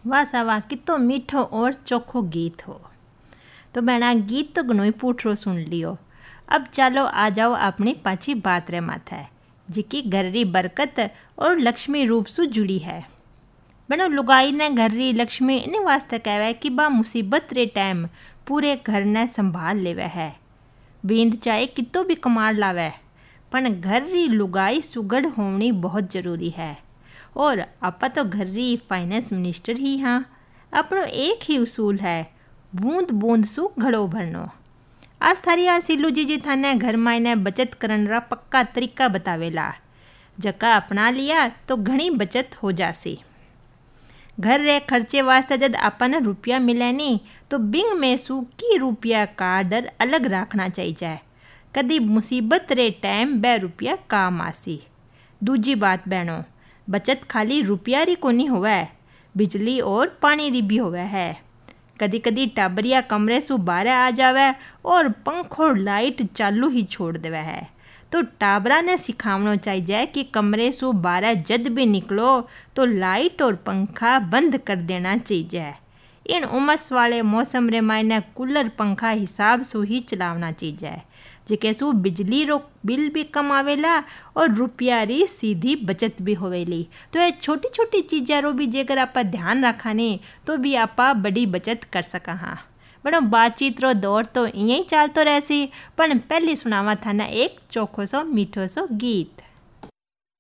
वाह सा वाह, कितो मीठो और चोखो गीत हो। तो बहना गीत तो घणो ही पूठरो सुन लियो। अब चलो आ जाओ अपनी पाछी बात रे माथे, जिकी घर री बरकत और लक्ष्मी रूप से जुड़ी है। बनो लुगाई ने घर री लक्ष्मी इन वास्ते कहवे कि बा मुसीबत रे टाइम पूरे घर ने संभाल लेवे है। बींद चाहे कितो भी कमाल लावे, पर घर री लुगाई सुगड़ होनी बहुत जरूरी है। और आपा तो घर री फाइनेंस मिनिस्टर ही हाँ। अपनो एक ही उसूल है, बूंद बूंद सु घड़ो भरनो। आज थारी आ सिल्लू जी थाने घर मायने बचत करन रा पक्का तरीका बतावेला, जका अपना लिया तो घणी बचत हो जासी। घर रे खर्चे वास्ते जब अपन रुपया मिले नी तो बिंग में सु की रुपया का डर अलग रखना चाहिए। कदी मुसीबत रे टाइम बे रुपया काम आसी। दूजी बात बहनों, बचत खाली रुपया री कोनी होवे, बिजली और पानी री भी होवे है। कदी कदी टाबरिया कमरे सु बाहर आ जावे और पंखो लाइट चालू ही छोड़ देवे है, तो टाबरा ने सिखावनो चाहिए कि कमरे सु बाहर जद भी निकलो तो लाइट और पंखा बंद कर देना चाहिए। इन उमस वाले मौसम रे मायने कूलर पंखा हिसाब से ही चलावना चाहिए, जिके सु बिजली रो बिल भी कम आवेला और रुपया री सीधी बचत भी होवेली। तो ये छोटी छोटी चीज़ों रो भी जेकर आप ध्यान रखा ने तो भी आप बड़ी बचत कर सका हाँ। बड़ो बातचीत रो दौर तो इं चलतो रहसी, पर पहली सुनावा था ना एक चोखो सो मीठो सो गीत।